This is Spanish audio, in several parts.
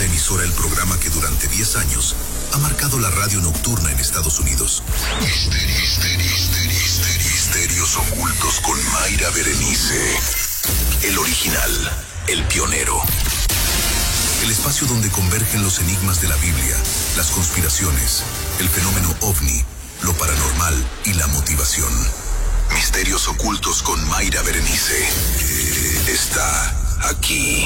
esta emisora el programa que durante 10 años ha marcado la radio nocturna en Estados Unidos. Misterios ocultos con Mayra Berenice. El original, el pionero. El espacio donde convergen los enigmas de la Biblia, las conspiraciones, el fenómeno ovni, lo paranormal y la motivación. Misterios ocultos con Mayra Berenice. Está aquí.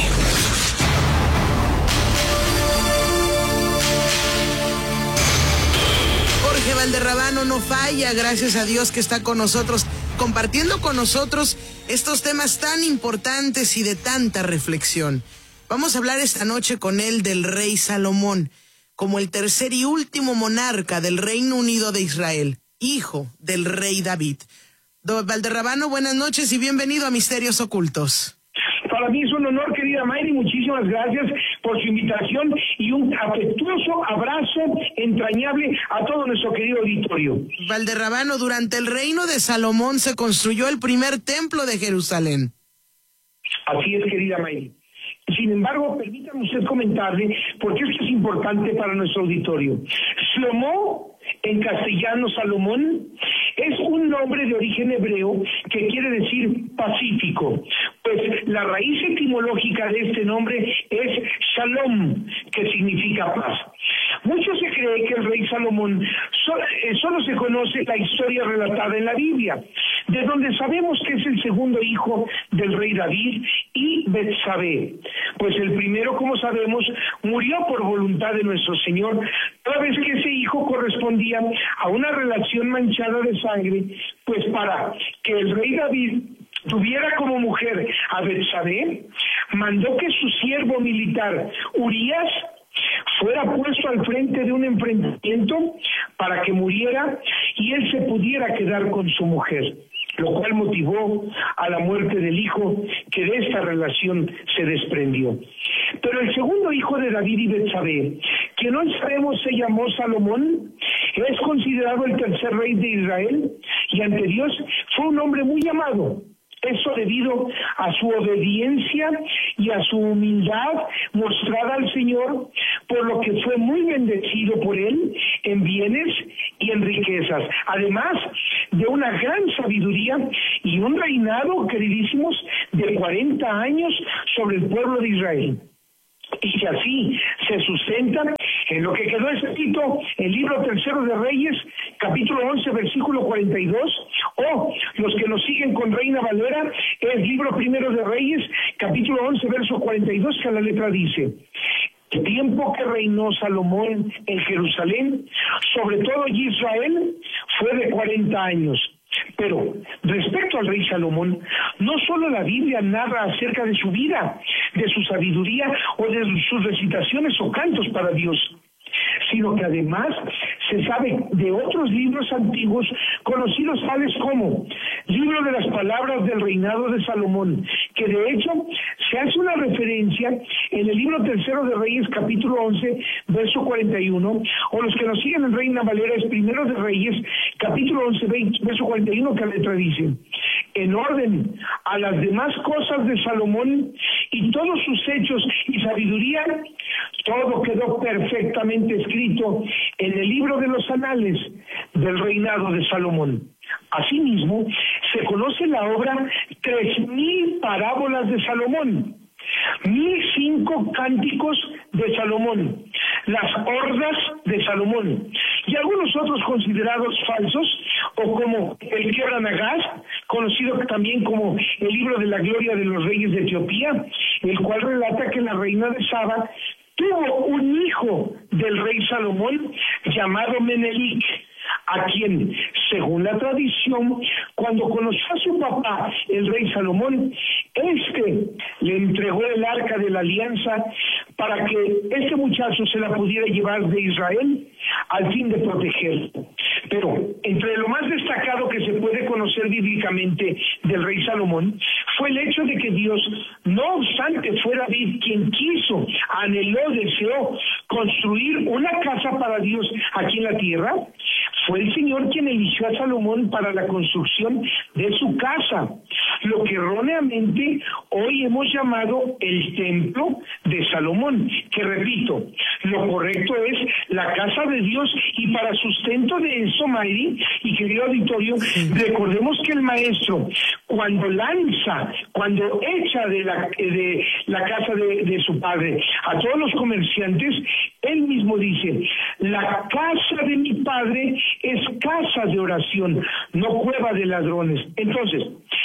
Jorge Valderrabano no falla, gracias a Dios que está con nosotros, compartiendo con nosotros estos temas tan importantes y de tanta reflexión. Vamos a hablar esta noche con él del rey Salomón, como el tercer y último monarca del Reino Unido de Israel, hijo del rey David. Don Valderrabano, buenas noches y bienvenido a Misterios Ocultos. Para mí es un honor, querida Mayra, y muchísimas gracias por su invitación y un afectuoso abrazo entrañable a todo nuestro querido auditorio. Valderrabano, durante el reino de Salomón se construyó el primer templo de Jerusalén. Así es, querida Mayra. Sin embargo, permítame usted comentarle, porque esto es importante para nuestro auditorio. Shlomo, en castellano Salomón, es un nombre de origen hebreo que quiere decir pacífico, pues la raíz etimológica de este nombre es Shalom, que significa paz. Mucho se cree que el rey Salomón solo se conoce la historia relatada en la Biblia, de donde sabemos que es el segundo hijo del rey David y Betsabé, pues el primero, como sabemos, murió por voluntad de nuestro Señor, toda vez que ese hijo correspondía a una relación manchada de sangre, pues para que el rey David tuviera como mujer a Betsabé, mandó que su siervo militar Urías fuera puesto al frente de un enfrentamiento para que muriera y él se pudiera quedar con su mujer, lo cual motivó a la muerte del hijo que de esta relación se desprendió. Pero el segundo hijo de David y Betsabé, que no sabemos se llamó Salomón, es considerado el tercer rey de Israel y ante Dios fue un hombre muy amado. Eso debido a su obediencia y a su humildad mostrada al Señor, por lo que fue muy bendecido por él en bienes y en riquezas, además de una gran sabiduría y un reinado, queridísimos, de 40 años sobre el pueblo de Israel. Y que así se sustenta en lo que quedó escrito el libro tercero de Reyes, capítulo 11, versículo 42, o los que nos siguen con Reina Valera, el libro primero de Reyes, capítulo 11, verso 42, que a la letra dice: el tiempo que reinó Salomón en Jerusalén, sobre todo Israel, fue de 40 años. Pero respecto al rey Salomón, no solo la Biblia narra acerca de su vida, de su sabiduría o de sus recitaciones o cantos para Dios, sino que además se sabe de otros libros antiguos conocidos tales como Libro de las Palabras del Reinado de Salomón, que de hecho se hace una referencia en el libro tercero de Reyes, capítulo 11, verso 41, o los que nos siguen en Reina Valera es Primero de Reyes, capítulo 11, verso 41, que la letra dice: en orden a las demás cosas de Salomón y todos sus hechos y sabiduría, todo quedó perfectamente escrito en el libro de los anales del reinado de Salomón. Asimismo, se conoce la obra 3000 parábolas de Salomón, 1005 cánticos de Salomón, las hordas de Salomón y algunos otros considerados falsos, o como el Quebranagás, conocido también como el libro de la gloria de los reyes de Etiopía, el cual relata que la reina de Saba tuvo un hijo del rey Salomón llamado Menelik, a quien, según la tradición, cuando conoció a su papá, el rey Salomón, le entregó el arca de la alianza para que este muchacho se la pudiera llevar de Israel al fin de protegerlo. Pero entre lo más destacado que se puede conocer bíblicamente del rey Salomón fue el hecho de que Dios, no obstante fuera David quien quiso, anheló, deseó construir una casa para Dios aquí en la tierra, fue el Señor quien eligió a Salomón para la construcción de su casa, lo que erróneamente hoy hemos llamado el templo de Salomón, que repito, lo correcto es la casa de Dios, y para sustento de eso, Mayri y querido auditorio, recordemos que el maestro, cuando echa de la casa de su padre a todos los comerciantes, él mismo dice: la casa de mi padre es casa de oración, no cueva de ladrones. Entonces,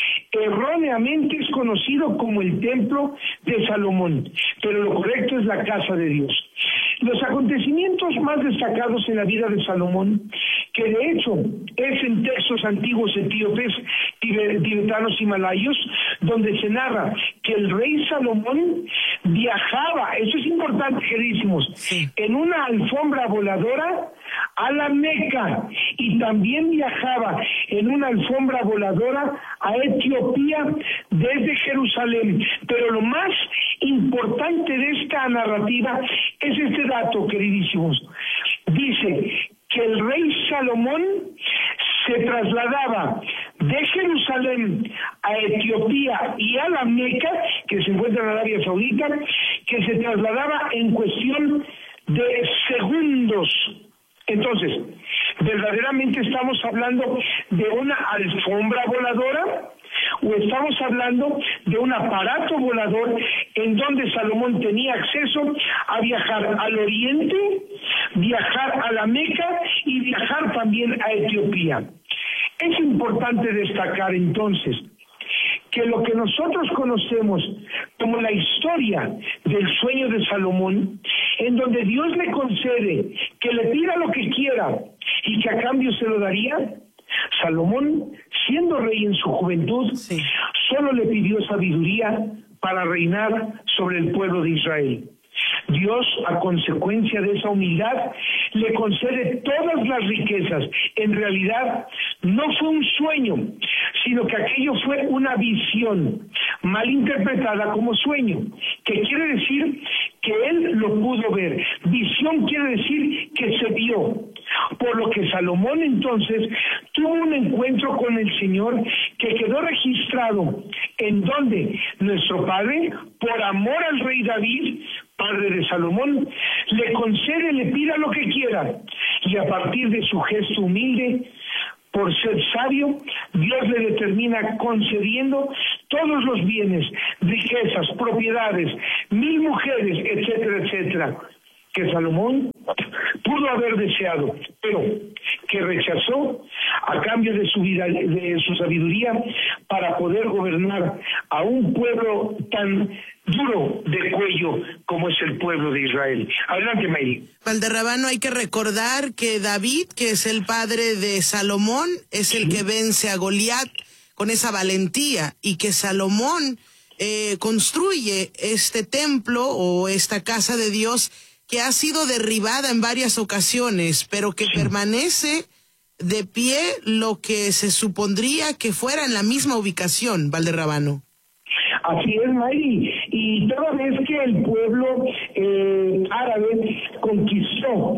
erróneamente es conocido como el templo de Salomón, pero lo correcto es la casa de Dios. Los acontecimientos más destacados en la vida de Salomón, que de hecho es en textos antiguos etíopes, tibetanos y malayos, donde se narra que el rey Salomón viajaba, eso es importante, queridísimos, en una alfombra voladora a la Meca, y también viajaba en una alfombra voladora a Etiopía desde Jerusalén. Pero lo más importante de esta narrativa es este dato, queridísimos. Dice que el rey Salomón se trasladaba de Jerusalén a Etiopía y a la Meca, que se encuentra en Arabia Saudita, que se trasladaba en cuestión de segundos. Entonces, ¿verdaderamente estamos hablando de una alfombra voladora o estamos hablando de un aparato volador en donde Salomón tenía acceso a viajar al oriente, viajar a la Meca y viajar también a Etiopía? Es importante destacar entonces que lo que nosotros conocemos como la historia del sueño de Salomón, en donde Dios le concede que le pida lo que quiera y que a cambio se lo daría, Salomón, siendo rey en su juventud, solo le pidió sabiduría para reinar sobre el pueblo de Israel. Dios, a consecuencia de esa humildad, le concede todas las riquezas. En realidad, no fue un sueño, sino que aquello fue una visión mal interpretada como sueño, que quiere decir que él lo pudo ver. Visión quiere decir que se vio. Por lo que Salomón entonces tuvo un encuentro con el Señor que quedó registrado, en donde nuestro Padre, por amor al rey David, padre de Salomón, le concede, le pida lo que quiera, y a partir de su gesto humilde, por ser sabio, Dios le determina concediendo todos los bienes, riquezas, propiedades, 1000 mujeres, etcétera, etcétera, que Salomón pudo haber deseado, pero que rechazó a cambio de su vida, de su sabiduría, para poder gobernar a un pueblo tan duro de cuello como es el pueblo de Israel. Adelante, Mayri. Valderrabano, hay que recordar que David, que es el padre de Salomón, es el que vence a Goliat con esa valentía, y que Salomón construye este templo o esta casa de Dios que ha sido derribada en varias ocasiones, pero que permanece de pie, lo que se supondría que fuera en la misma ubicación, Valderrabano. Así es, Mayri, y toda vez que el pueblo árabe conquistó,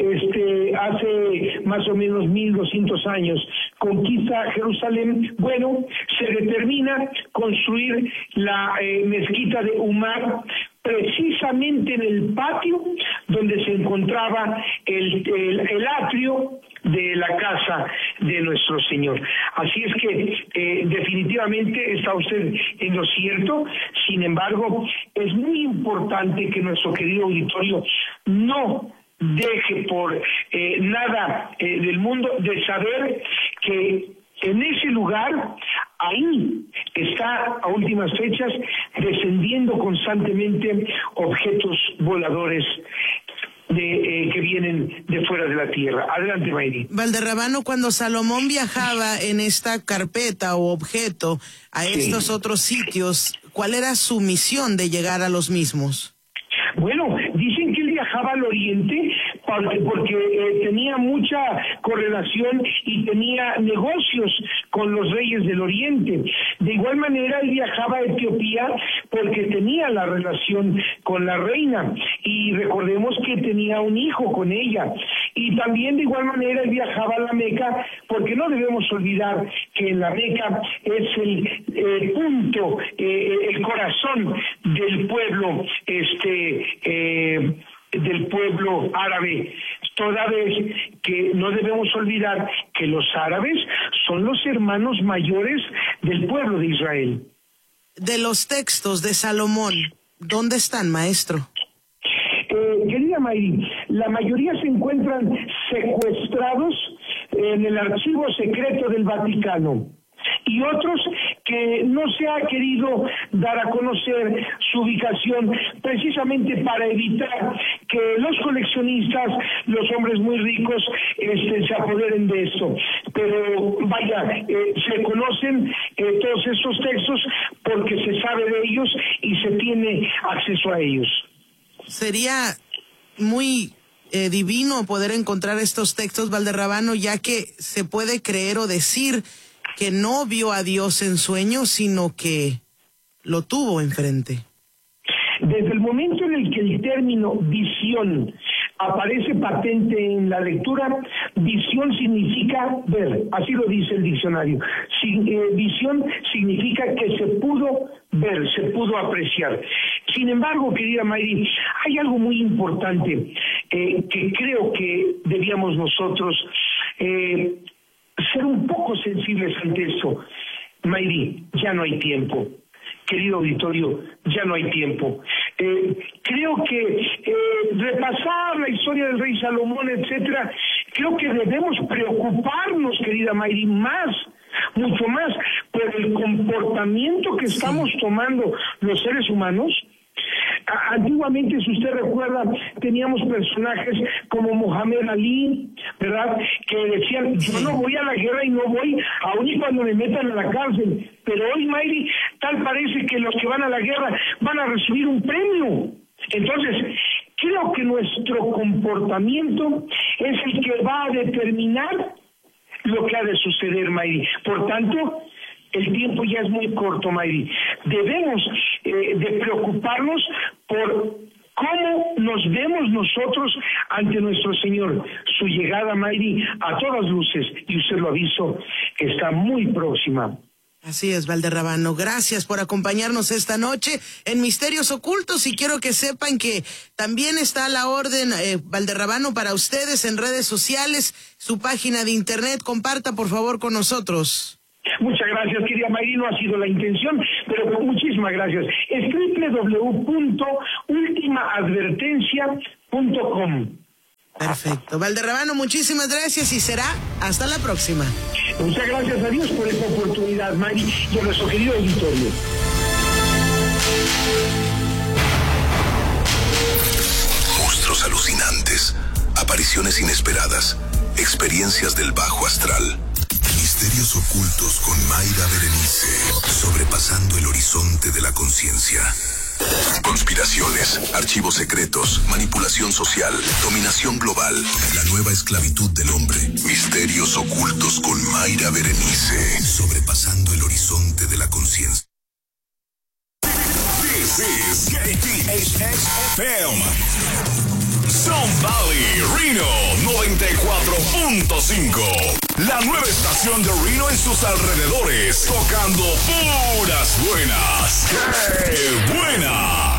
hace más o menos 1200 años, conquista Jerusalén, bueno, se determina construir la mezquita de Umar, precisamente en el patio donde se encontraba el atrio de la casa de nuestro Señor. Así es que definitivamente está usted en lo cierto. Sin embargo, es muy importante que nuestro querido auditorio no deje por nada del mundo de saber que en ese lugar, ahí está a últimas fechas descendiendo constantemente objetos voladores que vienen de fuera de la tierra. Adelante, Mayri. Valderrabano, cuando Salomón viajaba en esta carpeta o objeto a estos otros sitios, ¿cuál era su misión de llegar a los mismos? Bueno, dicen que él viajaba al oriente porque tenía mucha correlación y tenía negocios con los reyes del oriente. De igual manera, él viajaba a Etiopía porque tenía la relación con la reina, y recordemos que tenía un hijo con ella, Y también de igual manera él viajaba a la Meca, porque no debemos olvidar que en la Meca es el punto, el corazón del pueblo, del pueblo árabe, toda vez que no debemos olvidar que los árabes son los hermanos mayores del pueblo de Israel. De los textos de Salomón, ¿dónde están, maestro? Querida Mayri, la mayoría se encuentran secuestrados en el archivo secreto del Vaticano, y otros que no se ha querido dar a conocer su ubicación precisamente para evitar que los coleccionistas, los hombres muy ricos, se apoderen de esto. Pero vaya, se conocen todos estos textos porque se sabe de ellos y se tiene acceso a ellos. Sería muy divino poder encontrar estos textos, Valderrabano, ya que se puede creer o decir que no vio a Dios en sueños, sino que lo tuvo enfrente. Desde el momento en el que el término visión aparece patente en la lectura, visión significa ver, así lo dice el diccionario. Visión significa que se pudo ver, se pudo apreciar. Sin embargo, querida Mayri, hay algo muy importante que creo que debíamos nosotros ser un poco sensibles ante eso. Mayri, ya no hay tiempo. Querido auditorio, ya no hay tiempo. Creo que repasar la historia del rey Salomón, etcétera, creo que debemos preocuparnos, querida Mayri, mucho más, por el comportamiento que estamos tomando los seres humanos. Antiguamente, si usted recuerda, teníamos personajes como Mohamed Ali, ¿verdad?, que decían, yo no voy a la guerra y no voy aún y cuando me metan a la cárcel. Pero hoy, Mayri, tal parece que los que van a la guerra van a recibir un premio. Entonces, creo que nuestro comportamiento es el que va a determinar lo que ha de suceder, Mayri. Por tanto, el tiempo ya es muy corto, Mayri. Debemos de preocuparnos por cómo nos vemos nosotros ante nuestro Señor. Su llegada, Mayri, a todas luces, y usted lo avisó, está muy próxima. Así es, Valderrabano. Gracias por acompañarnos esta noche en Misterios Ocultos, y quiero que sepan que también está a la orden, Valderrabano, para ustedes en redes sociales, su página de internet. Comparta, por favor, con nosotros. Muchas gracias, querida Mayri, no ha sido la intención, pero muchísimas gracias. Es www.ultimaadvertencia.com. Perfecto. Valderrabano, muchísimas gracias y será hasta la próxima. Muchas gracias a Dios por esta oportunidad, Mayri, y a nuestro querido auditorio. Monstruos alucinantes, apariciones inesperadas, experiencias del bajo astral. Misterios ocultos con Mayra Berenice, sobrepasando el horizonte de la conciencia. Conspiraciones, archivos secretos, manipulación social, dominación global, la nueva esclavitud del hombre. Misterios ocultos con Mayra Berenice, sobrepasando el horizonte de la conciencia. This is KTHX FM. Sun Valley, Reno 94.5. La nueva estación de Reno en sus alrededores, tocando puras buenas. ¡Qué buena!